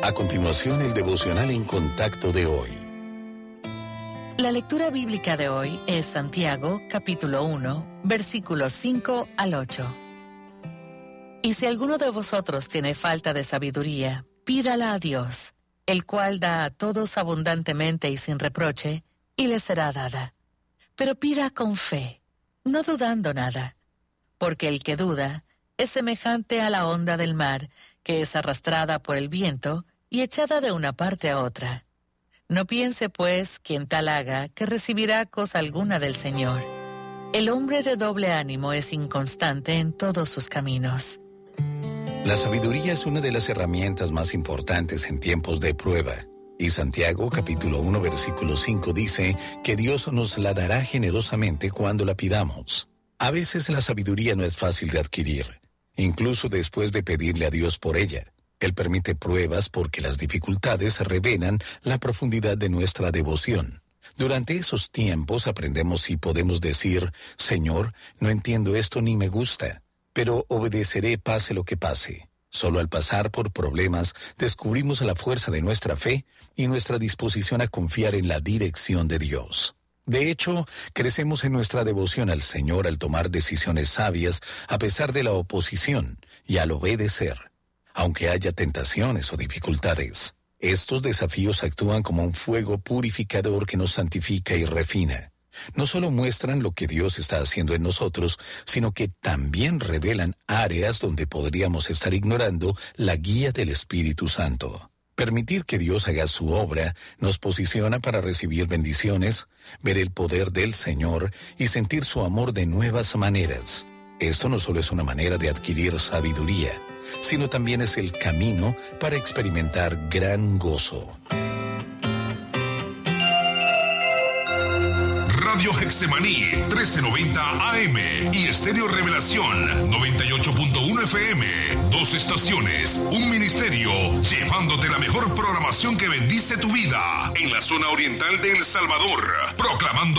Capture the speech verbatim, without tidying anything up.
A continuación, el devocional en contacto de hoy. La lectura bíblica de hoy es Santiago, capítulo uno, versículos cinco al ocho. Y si alguno de vosotros tiene falta de sabiduría, pídala a Dios, el cual da a todos abundantemente y sin reproche, y le será dada. Pero pida con fe, no dudando nada, porque el que duda es semejante a la onda del mar, que es arrastrada por el viento y echada de una parte a otra. No piense, pues, quien tal haga, que recibirá cosa alguna del Señor. El hombre de doble ánimo es inconstante en todos sus caminos. La sabiduría es una de las herramientas más importantes en tiempos de prueba. Y Santiago, capítulo uno, versículo cinco, dice que Dios nos la dará generosamente cuando la pidamos. A veces la sabiduría no es fácil de adquirir, incluso después de pedirle a Dios por ella. Él permite pruebas porque las dificultades revelan la profundidad de nuestra devoción. Durante esos tiempos aprendemos si podemos decir, Señor, no entiendo esto ni me gusta, pero obedeceré pase lo que pase. Solo al pasar por problemas descubrimos la fuerza de nuestra fe y nuestra disposición a confiar en la dirección de Dios. De hecho, crecemos en nuestra devoción al Señor al tomar decisiones sabias a pesar de la oposición y al obedecer, aunque haya tentaciones o dificultades. Estos desafíos actúan como un fuego purificador que nos santifica y refina. No solo muestran lo que Dios está haciendo en nosotros, sino que también revelan áreas donde podríamos estar ignorando la guía del Espíritu Santo. Permitir que Dios haga su obra nos posiciona para recibir bendiciones, ver el poder del Señor y sentir su amor de nuevas maneras. Esto no solo es una manera de adquirir sabiduría, sino también es el camino para experimentar gran gozo. Radio Hexemaní trece noventa A M y Estéreo Revelación noventa y ocho punto uno F M. Dos estaciones, un ministerio, llevándote la mejor programación que bendice tu vida en la zona oriental de El Salvador, proclamando